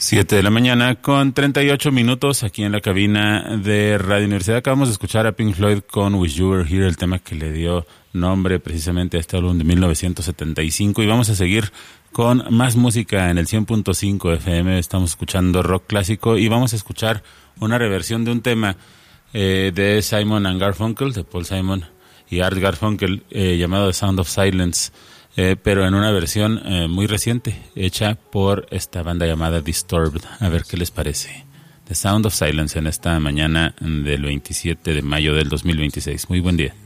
7 de la mañana con 38 minutos aquí en la cabina de Radio Universidad. Acabamos de escuchar a Pink Floyd con Wish You Were Here, el tema que le dio nombre precisamente a este álbum de 1975. Y vamos a seguir con más música en el 100.5 FM. Estamos escuchando rock clásico y vamos a escuchar una reversión de un tema de Simon and Garfunkel, de Paul Simon y Art Garfunkel, llamado The Sound of Silence. Pero en una versión muy reciente, hecha por esta banda llamada Disturbed. A ver qué les parece. The Sound of Silence en esta mañana del 27 de mayo del 2026. Muy buen día.